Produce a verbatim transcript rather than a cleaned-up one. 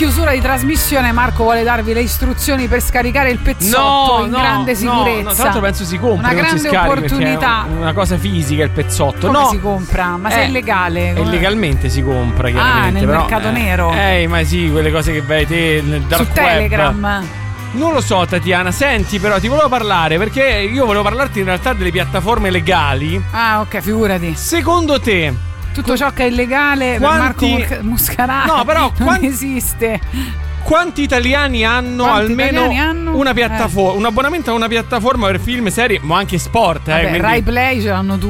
chiusura di trasmissione Marco vuole darvi le istruzioni per scaricare il pezzotto no, in no, grande sicurezza. No, no, tra l'altro penso si compra, una non grande si scarica, opportunità. è una cosa fisica il pezzotto. Come no, si compra? Ma se eh, è illegale? E legalmente si compra, chiaramente. Ah, nel però, mercato eh, nero. Eh, ma sì, quelle cose che vai te nel dark Su web. Telegram. Non lo so, Tatiana, senti, però ti volevo parlare perché io volevo parlarti in realtà delle piattaforme legali. Ah, ok, figurati. Secondo te tutto ciò che è illegale quanti... per Marco Muscarà no, però, non quanti... esiste. Quanti italiani hanno Quanti almeno italiani hanno? una piattaforma, eh. un abbonamento a una piattaforma per film, serie, ma anche sport? Vabbè, eh, quindi... Rai Play ce l'hanno tutti.